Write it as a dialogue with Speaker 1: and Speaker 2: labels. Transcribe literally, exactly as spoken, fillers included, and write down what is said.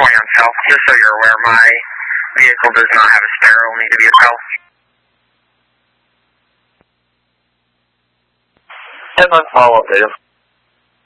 Speaker 1: twenty on South. Just so you're aware, my vehicle does not have a spare, it'll need to be a South.
Speaker 2: ten nine follow up, Dave.